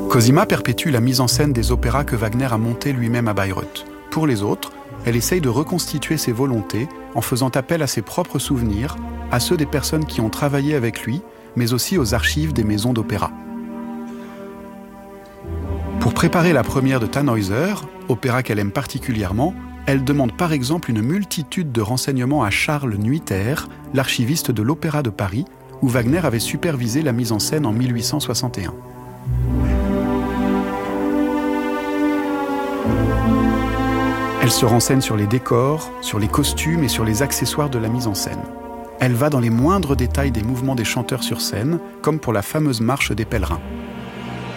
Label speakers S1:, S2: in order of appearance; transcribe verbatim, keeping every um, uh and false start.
S1: Cosima perpétue la mise en scène des opéras que Wagner a montés lui-même à Bayreuth. Pour les autres, elle essaye de reconstituer ses volontés en faisant appel à ses propres souvenirs, à ceux des personnes qui ont travaillé avec lui, mais aussi aux archives des maisons d'opéra. Pour préparer la première de Tannhäuser, opéra qu'elle aime particulièrement, elle demande par exemple une multitude de renseignements à Charles Nuiter, l'archiviste de l'Opéra de Paris, où Wagner avait supervisé la mise en scène en mille huit cent soixante et un. Elle se renseigne sur les décors, sur les costumes et sur les accessoires de la mise en scène. Elle va dans les moindres détails des mouvements des chanteurs sur scène, comme pour la fameuse marche des pèlerins.